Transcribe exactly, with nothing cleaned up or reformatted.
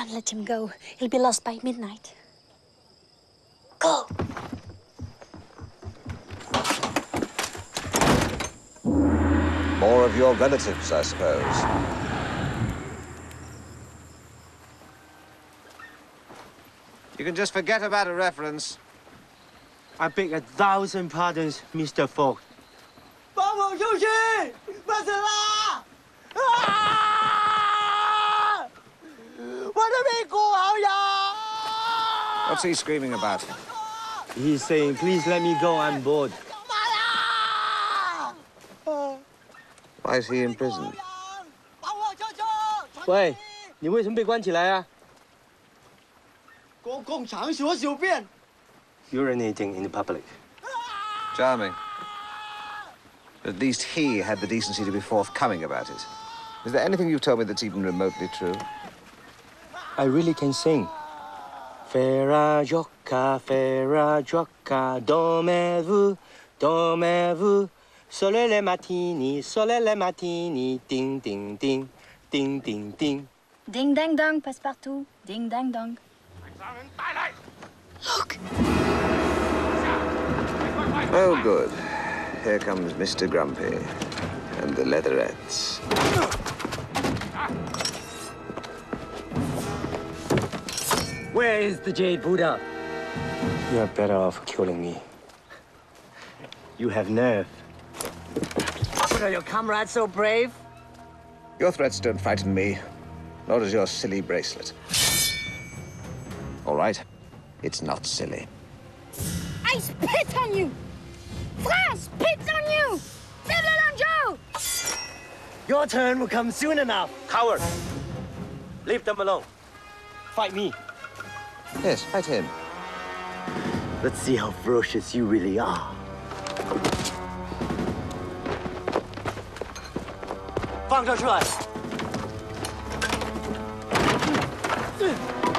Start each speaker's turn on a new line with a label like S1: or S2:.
S1: can't let him go. He'll be lost by midnight. Go!
S2: More of your relatives, I suppose. You can just forget about a reference.
S3: I beg a thousand pardons, Mister Fogg.
S4: 放我出去！慢死啦！啊！我的屁股好痒！
S2: What's he screaming about?
S3: He's saying, please let me go, I'm bored.
S4: 妈呀！
S2: Why is he in prison?
S4: 放我出去！
S3: 喂，你为什么被关起来啊？
S4: 公共场所小便。
S3: Urinating in public.
S2: Charming. At least he had the decency to be forthcoming about it. Is there anything you've told me that's even remotely true?
S3: I really can sing. Fera gioca, fera gioca, dormez-vous, dormez-vous. Sole le matini, sole le matini, ding, ding, ding, ding, ding, ding.
S1: Ding dang dong, Passepartout. Ding dang dong. Look!
S2: Oh, good. Here comes Mister Grumpy and the Leatherettes.
S3: Where is the Jade Buddha? You are better off killing me. You have nerve.
S4: But are your comrades so brave?
S2: Your threats don't frighten me, nor does your silly bracelet. All right, it's not silly.
S1: I spit on you! France spits on you! Joe!
S3: Your turn will come soon enough. Coward! Leave them alone. Fight me.
S2: Yes, fight him.
S3: Let's see how ferocious you really are. 放这出来！